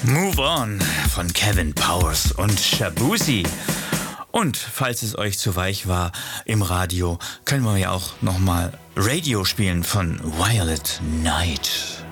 Move On von Kevin Powers und Shaboozey. Und falls es euch zu weich war im Radio, können wir ja auch nochmal Radio spielen von Violet Night.